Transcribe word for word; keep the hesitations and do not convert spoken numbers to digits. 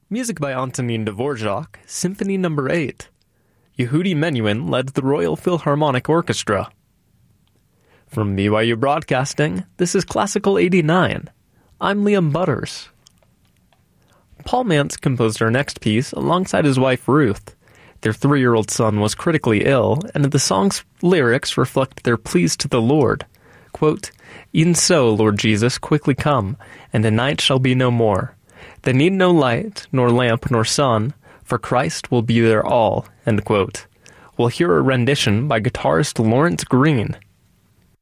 Music by Antonin Dvorak, Symphony Number eight. Yehudi Menuhin led the Royal Philharmonic Orchestra. From B Y U Broadcasting, this is Classical eighty-nine. I'm Liam Butters. Paul Mantz composed our next piece alongside his wife Ruth. Their three-year-old son was critically ill, and the song's lyrics reflect their pleas to the Lord. Quote, "E'en so, Lord Jesus, quickly come, and the night shall be no more. They need no light, nor lamp, nor sun, for Christ will be their all." End quote. We'll hear a rendition by guitarist Lawrence Green.